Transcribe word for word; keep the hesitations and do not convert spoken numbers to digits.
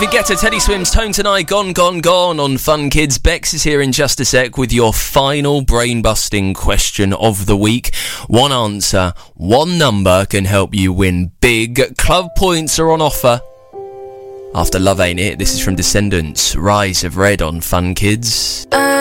David Guetta, Teddy Swims, Tone Tonight, Gone, Gone, Gone on Fun Kids. Bex is here in just a sec with your final brain-busting question of the week. One answer, one number can help you win big. Club points are on offer. After Love Ain't It, this is from Descendants, Rise of Red on Fun Kids. Uh-